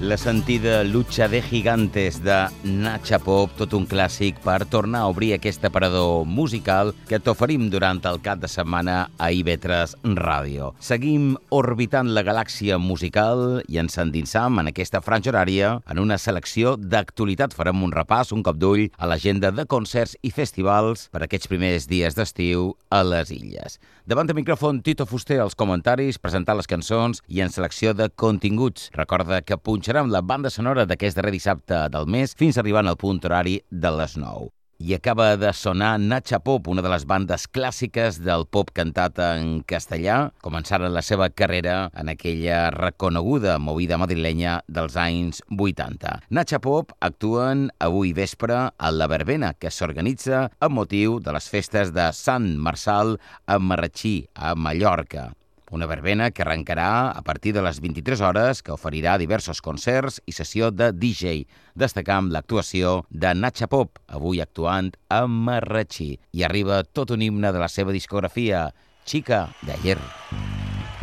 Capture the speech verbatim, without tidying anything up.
La sentida Lucha de Gigantes de Nacha Pop, tot un clàssic per tornar a obrir aquest aparador musical que t'oferim durant el cap de setmana a I V tres Ràdio. Seguim orbitant la galàxia musical i ens endinsam en aquesta franja horària en una selecció d'actualitat. Farem un repàs, un cop d'ull a l'agenda de concerts i festivals per aquests primers dies d'estiu a les Illes. Davant de micròfon, Tito Fuster, als comentaris, presentant les cançons i en selecció de continguts. Recorda que punxarem la banda sonora d'aquest darrer dissabte del mes fins arribant al punt horari de les nou. I acaba de sonar Nacha Pop, una de les bandes clàssiques del pop cantat en castellà, començaren la seva carrera en aquella reconeguda movida madrilenya dels anys vuitanta. Nacha Pop actuen avui vespre a la verbena que s'organitza amb motiu de les festes de Sant Marçal a Marratxí, a Mallorca. Una verbena que arrencarà a partir de les vint-i-tres hores, que oferirà diversos concerts i sessió de D J, destacant l'actuació de Nacha Pop, avui actuant a Marratxí. I arriba tot un himne de la seva discografia, Chica de Ayer.